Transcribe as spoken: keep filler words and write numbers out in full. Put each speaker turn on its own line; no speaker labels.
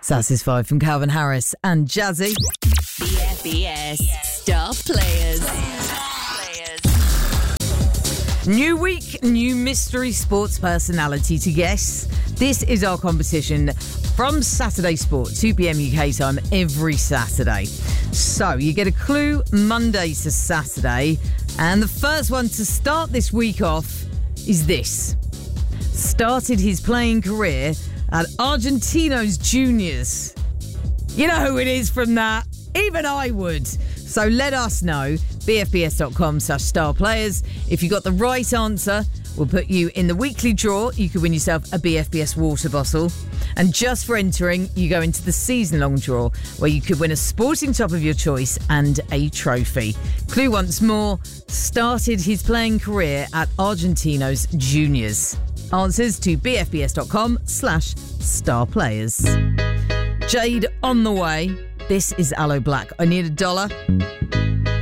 Satisfied from Calvin Harris and Jazzy.
B F B S Star Players.
New week, new mystery sports personality to guess. This is our competition from Saturday Sport, two p.m. U K time every Saturday. So you get a clue Monday to Saturday, and the first one to start this week off is this. Started his playing career at Argentinos Juniors. You know who it is from that? Even I would. So let us know, bfbs.com slash star players. If you got the right answer, we'll put you in the weekly draw. You could win yourself a B F B S water bottle. And just for entering, you go into the season-long draw, where you could win a sporting top of your choice and a trophy. Clue once more, started his playing career at Argentinos Juniors. Answers to bfbs.com slash star players. Jade on the way. This is Aloe Black. I Need a Dollar.